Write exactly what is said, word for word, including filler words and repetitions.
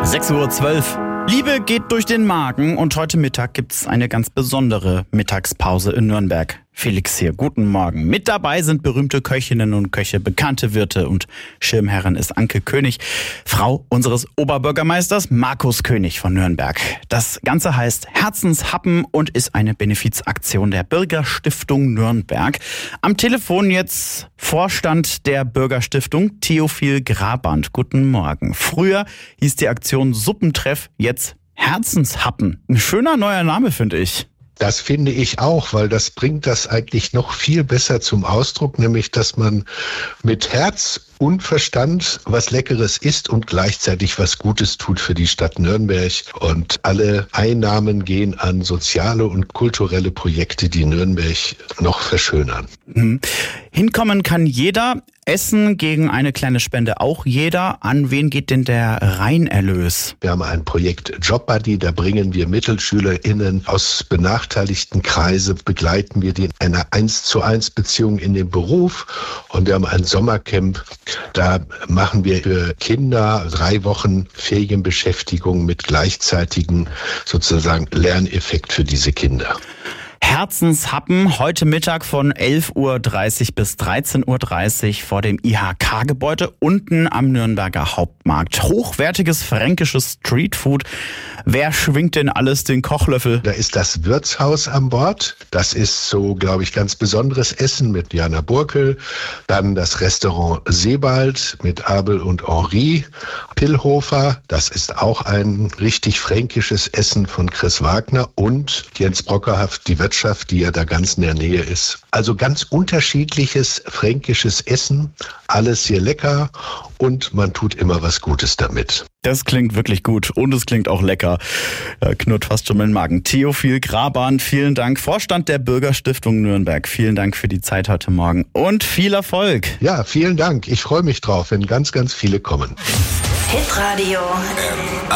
sechs Uhr zwölf. Liebe geht durch den Magen und heute Mittag gibt's eine ganz besondere Mittagspause in Nürnberg. Felix hier, guten Morgen. Mit dabei sind berühmte Köchinnen und Köche, bekannte Wirte und Schirmherrin ist Anke König, Frau unseres Oberbürgermeisters Markus König von Nürnberg. Das Ganze heißt Herzenshappen und ist eine Benefizaktion der Bürgerstiftung Nürnberg. Am Telefon jetzt Vorstand der Bürgerstiftung Theophil Graband. Guten Morgen. Früher hieß die Aktion Suppentreff, jetzt Herzenshappen. Ein schöner neuer Name, finde ich. Das finde ich auch, weil das bringt das eigentlich noch viel besser zum Ausdruck, nämlich dass man mit Herz und Verstand was Leckeres isst und gleichzeitig was Gutes tut für die Stadt Nürnberg. Und alle Einnahmen gehen an soziale und kulturelle Projekte, die Nürnberg noch verschönern. Mhm. Hinkommen kann jeder, essen gegen eine kleine Spende auch jeder. An wen geht denn der Reinerlös? Wir haben ein Projekt JobBuddy, da bringen wir MittelschülerInnen aus benachteiligten Kreise, begleiten wir die in einer eins zu eins Beziehung in den Beruf. Und wir haben ein Sommercamp, da machen wir für Kinder drei Wochen Ferienbeschäftigung mit gleichzeitigen sozusagen Lerneffekt für diese Kinder. Herzenshappen heute Mittag von elf Uhr dreißig bis dreizehn Uhr dreißig vor dem I H K-Gebäude unten am Nürnberger Hauptmarkt. Hochwertiges fränkisches Streetfood. Wer schwingt denn alles den Kochlöffel? Da ist das Wirtshaus an Bord. Das ist so, glaube ich, ganz besonderes Essen mit Jana Burkel. Dann das Restaurant Sebald mit Abel und Henri. Pillhofer, das ist auch ein richtig fränkisches Essen von Chris Wagner. Und Jens Brockerhaft, die Wirtschaft, die ja da ganz in der Nähe ist. Also ganz unterschiedliches fränkisches Essen, alles sehr lecker und man tut immer was Gutes damit. Das klingt wirklich gut und es klingt auch lecker. Da knurrt fast schon mein Magen. Theophil Graband, vielen Dank. Vorstand der Bürgerstiftung Nürnberg. Vielen Dank für die Zeit heute Morgen und viel Erfolg. Ja, vielen Dank. Ich freue mich drauf, wenn ganz, ganz viele kommen. Hitradio